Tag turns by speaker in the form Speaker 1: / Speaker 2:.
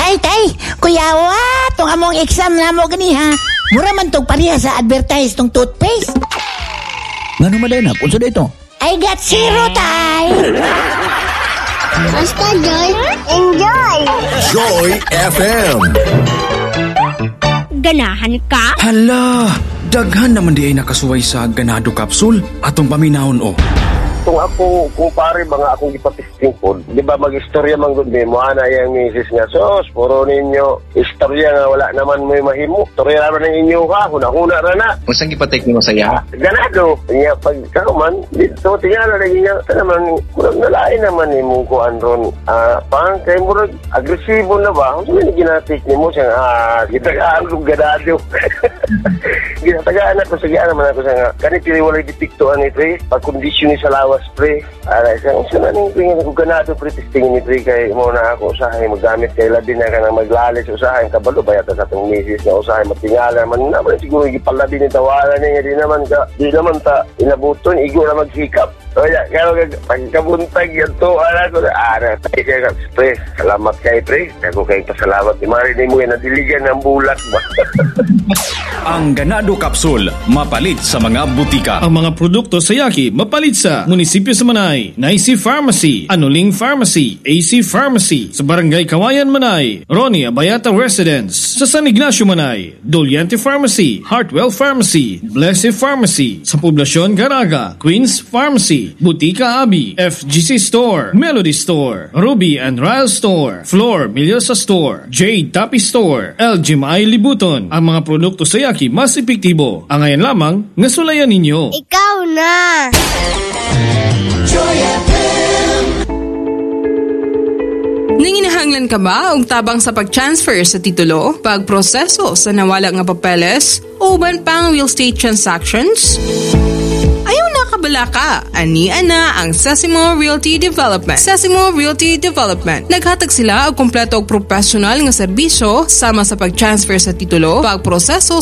Speaker 1: Tay, kuyawa, tong among exam na mo gani ha. Mura man tong pariha sa advertise tong toothpaste.
Speaker 2: Ngano madayna, unsa dito?
Speaker 1: I got zero, tay.
Speaker 3: Basta Joy, enjoy!
Speaker 4: Joy FM.
Speaker 3: Ganahan ka?
Speaker 5: Hala, daghan naman di ay nakasuway sa ganado capsule atong paminahon o.
Speaker 6: Kung ako, kumpare mga akong ipatisting po, di ba mag-istorya man gud mo, ana yung misis nga, sos, puro ninyo, istorya nga wala naman may mahimo. Istorya naman ng inyo ka, huna-huna na na.
Speaker 7: Kung saan ipatik mo saya?
Speaker 6: Ganado. Nga, pagkakuman, dito, tingnan na lagi niya, naman, murag nalain naman ni mong kuan ron. Pang, kay murag, agresibo na ba? Kung saan ginatik ni mo siya, gitagaan kong ganado. Ginatagaan ako, sagaan naman ako siya nga, kanitili walay detiktuan ni Pre, pag-kondisyon ni sa lawas, Pre. Isang naning tingin ako ganado, Pre, testingin ni Pre, kay mo na ako usahay, magamit kay labi na ka na maglalis, usahay, kabalo, bayata sa itong misis na usahay, matingala naman siguro, ipalabi ni tawanan niya, di naman ta, inabuton, igo na magsikap. Kaya pagkabuntag yan to, Pre, salamat kay Pre. Ako kay pasalamat. Marinig mo yan, nadiligan ng bulat ba?
Speaker 5: Ang ganado capsule, mapalit sa mga butika.
Speaker 8: Ang mga produkto sa Yaki, mapalit sa Munisipyo sa Manay, Naisi Pharmacy, Anuling Pharmacy, AC Pharmacy, sa Barangay Kawayan, Manay, Ronnie Abayata Residence, sa San Ignacio, Manay, Doliante Pharmacy, Heartwell Pharmacy, Blessed Pharmacy, sa Poblasyon Garaga, Queens Pharmacy, Butika Abi, FGC Store, Melody Store, Ruby and Ryle Store, Floor Milyosa Store, Jade Tapi Store, LGMI Libuton. Ang mga produkto sa Yaki mas epektibo. Ang ngayon lamang, nasulayan ninyo.
Speaker 3: Ikaw na!
Speaker 9: Nanginahanglan ka ba og tabang sa pag-transfer sa titulo, pagproseso sa nawala nga papeles, o uban pang real estate transactions? Ayaw na kabala ka. Ani-ana ang Sesimo Realty Development. Sesimo Realty Development. Naghatag sila og kompleto og professional nga serbisyo sama sa pag-transfer sa titulo, pagproseso